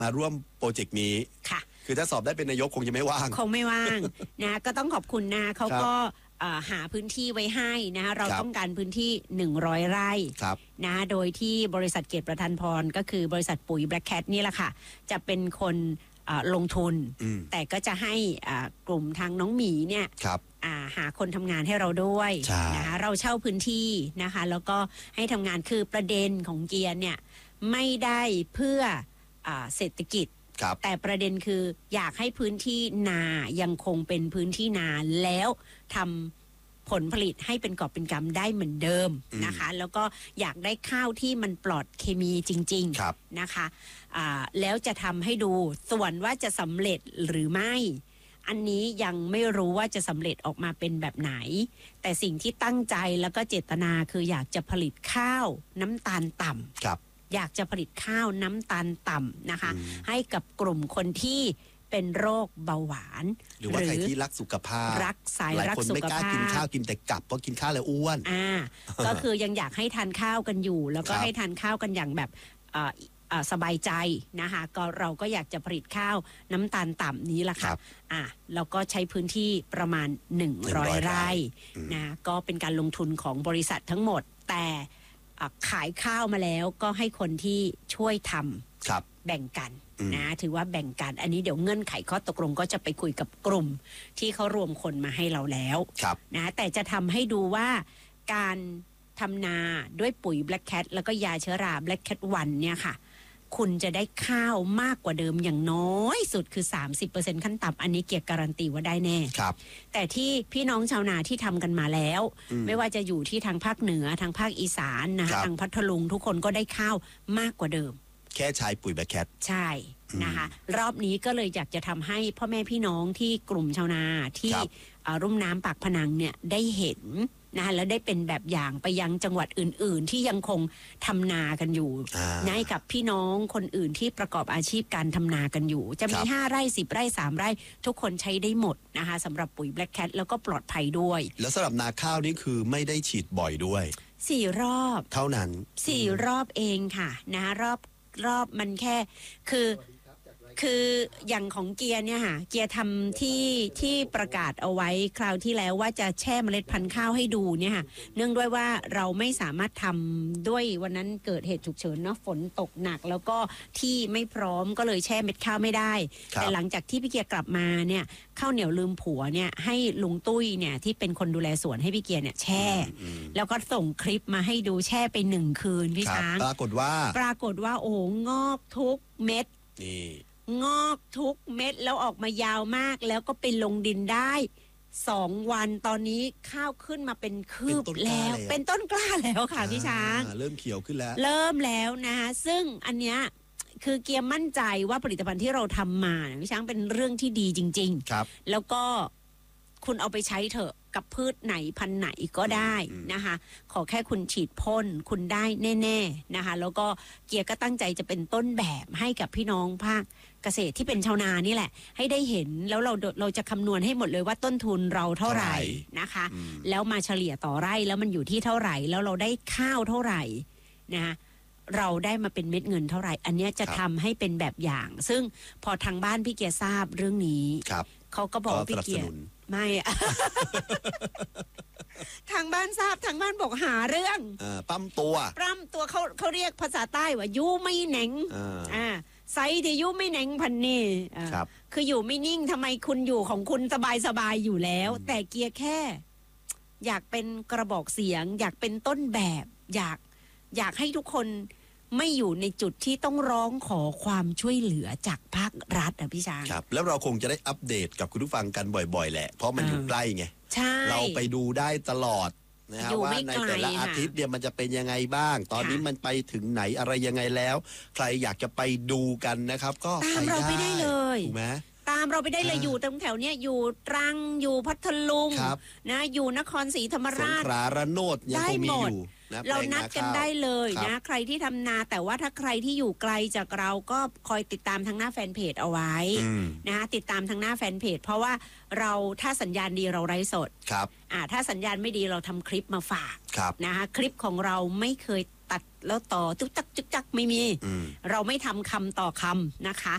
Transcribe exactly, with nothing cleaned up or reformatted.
มาร่วมโปรเจกต์นี้ค่ะคือถ้าสอบได้เป็นนายกคงจะไม่ว่างคงไม่ว่างนะก็ต้องขอบคุณนะเขาก็หาพื้นที่ไว้ให้นะเราต้องการพื้นที่หนึ่งร้อยไร่นะโดยที่บริษัทเกียรติประทานพรก็คือบริษัทปุ๋ย Black Cat นี่แหละค่ะจะเป็นคนลงทุนแต่ก็จะให้กลุ่มทางน้องหมีเนี่ยหาคนทำงานให้เราด้วยนะคะเราเช่าพื้นที่นะคะแล้วก็ให้ทำงานคือประเด็นของเกียร์เนี่ยไม่ได้เพื่อเศรษฐกิจแต่ประเด็นคืออยากให้พื้นที่นายังคงเป็นพื้นที่นาแล้วทำผลผลิตให้เป็นกอบเป็นกำได้เหมือนเดิมนะคะแล้วก็อยากได้ข้าวที่มันปลอดเคมีจริงๆนะคะแล้วจะทำให้ดูส่วนว่าจะสำเร็จหรือไม่อันนี้ยังไม่รู้ว่าจะสำเร็จออกมาเป็นแบบไหนแต่สิ่งที่ตั้งใจแล้วก็เจตนาคืออยากจะผลิตข้าวน้ำตาลต่ำอยากจะผลิตข้าวน้ำตาลต่ำนะคะให้กับกลุ่มคนที่เป็นโรคเบาหวานหรือว่าใครที่รักสุขภาพรักสายรักสุขภาพหลายคนไม่กล้ากินข้าวกินแต่กลับเพราะกินข้าวแล้วอ้วนอ่าก็คือยังอยากให้ทานข้าวกันอยู่แล้วก็ให้ทานข้าวกันอย่างแบบสบายใจนะคะก็เราก็อยากจะผลิตข้าวน้ำตาลต่ำนี้แหละค่ะอ่าแล้วก็ใช้พื้นที่ประมาณหนึ่งร้อยไร่นะก็เป็นการลงทุนของบริษัททั้งหมดแต่ขายข้าวมาแล้วก็ให้คนที่ช่วยทำแบ่งกันนะถือว่าแบ่งกันอันนี้เดี๋ยวเงื่อนไขข้อตกลงก็จะไปคุยกับกลุ่มที่เขารวมคนมาให้เราแล้วนะแต่จะทำให้ดูว่าการทำนาด้วยปุ๋ย Black Cat แล้วก็ยาเชื้อรา Black Cat วันเนี่ยค่ะคุณจะได้ข้าวมากกว่าเดิมอย่างน้อยสุดคือ สามสิบเปอร์เซ็นต์ ขั้นต่ำอันนี้เกียรติการันตีว่าได้แน่แต่ที่พี่น้องชาวนาที่ทำกันมาแล้วไม่ว่าจะอยู่ที่ทางภาคเหนือทางภาคอีสานนะคะทางพัทลุงทุกคนก็ได้ข้าวมากกว่าเดิมแค่ใช้ปุ๋ย Black Cat ใช่นะคะรอบนี้ก็เลยอยากจะทำให้พ่อแม่พี่น้องที่กลุ่มชาวนาที่รุ่มน้ำปากพนังเนี่ยได้เห็นนะคะแล้วได้เป็นแบบอย่างไปยังจังหวัดอื่นๆที่ยังคงทำนากันอยู่ให้กับพี่น้องคนอื่นที่ประกอบอาชีพการทำนากันอยู่จะมีห้าไร่สิบไร่สามไร่ทุกคนใช้ได้หมดนะคะสำหรับปุ๋ย Black Cat แล้วก็ปลอดภัยด้วยแล้วสำหรับนาข้าวนี่คือไม่ได้ฉีดบ่อยด้วยสี่รอบเท่านั้นสี่รอบเองค่ะนะคะรอบรอบมันแค่คือคืออย่างของเกียร์เนี่ยค่ะเกียร์ทำที่ที่ประกาศเอาไว้คราวที่แล้วว่าจะแช่เมล็ดพันธุ์ข้าวให้ดูเนี่ยค่ะเนื่องด้วยว่าเราไม่สามารถทำด้วยวันนั้นเกิดเหตุฉุกเฉินเนาะฝนตกหนักแล้วก็ที่ไม่พร้อมก็เลยแช่เม็ดข้าวไม่ได้แต่หลังจากที่พี่เกียร์กลับมาเนี่ยข้าวเหนียวลืมผัวเนี่ยให้ลุงตุ้ยเนี่ยที่เป็นคนดูแลสวนให้พี่เกียร์เนี่ยแช่แล้วก็ส่งคลิปมาให้ดูแช่ไปหนึ่งคืนพี่ช้างปรากฏว่าปรากฏว่าโอ้งอกทุกเม็ดนี่งอกทุกเม็ดแล้วออกมายาวมากแล้วก็ไปลงดินได้สองวันตอนนี้ข้าวขึ้นมาเป็นคืบแล้วเป็นต้นกล้าแล้วค่ะพี่ช้างเริ่มเขียวขึ้นแล้วเริ่มแล้วนะคะซึ่งอันเนี้ยคือเกียร์มั่นใจว่าผลิตภัณฑ์ที่เราทำมาพี่ช้างเป็นเรื่องที่ดีจริงๆครับแล้วก็คุณเอาไปใช้เถอะกับพืชไหนพันธุ์ไหนก็ได้นะคะขอแค่คุณฉีดพ่นคุณได้แน่ๆนะคะแล้วก็เกียร์ก็ตั้งใจจะเป็นต้นแบบให้กับพี่น้องภาคเกษตรที่เป็นชาวนานี่แหละให้ได้เห็นแล้วเราเราจะคำนวณให้หมดเลยว่าต้นทุนเราเท่าไหร่นะคะแล้วมาเฉลี่ยต่อไร่แล้วมันอยู่ที่เท่าไหร่แล้วเราได้ข้าวเท่าไหร่นะเราได้มาเป็นเม็ดเงินเท่าไหร่อันนี้จะทำให้เป็นแบบอย่างซึ่งพอทางบ้านพี่เกียร์ทราบเรื่องนี้เขาก็บอกพี่เกียร์ไม่ทางบ้านทราบทางบ้านบอกหาเรื่องปั้มตัวปั้มตัวเขาเขาเรียกภาษาใต้ว่ายูไม่เหน่งอ่าไซที่ยูไม่เหน่งพันนี่คืออยู่ไม่นิ่งทำไมคุณอยู่ของคุณสบายสบายอยู่แล้วแต่เกียร์แค่อยากเป็นกระบอกเสียงอยากเป็นต้นแบบอยากอยากให้ทุกคนไม่อยู่ในจุดที่ต้องร้องขอความช่วยเหลือจากภาครัฐอ่ะพี่ช้างครับแล้วเราคงจะได้อัปเดตกับคุณผู้ฟังกันบ่อยๆแหละเพราะมันอยู่ใกล้ไงใช่เราไปดูได้ตลอดนะฮะว่าในแต่ละอาทิตย์เนี่ยมันจะเป็นยังไงบ้างตอนนี้มันไปถึงไหนอะไรยังไงแล้วใครอยากจะไปดูกันนะครับก็ตามเราไปได้เลยถูกไหมตามเราไปได้เลยอยู่ตรงแถวเนี้ยอยู่ตรังอยู่พัทลุงนะอยู่นครศรีธรรมราชสงขลาระโนดยังคงมีอยู่เรานัดกันได้เลยนะใครที่ทำนาแต่ว่าถ้าใครที่อยู่ไกลจากเราก็คอยติดตามทางหน้าแฟนเพจเอาไว้นะติดตามทางหน้าแฟนเพจเพราะว่าเราถ้าสัญญาณดีเราไร้สดครับอ่าถ้าสัญญาณไม่ดีเราทำคลิปมาฝากนะคะคลิปของเราไม่เคยตัดแล้วต่อจุกจักจุกจักไม่มีเราไม่ทำคำต่อคำนะคะ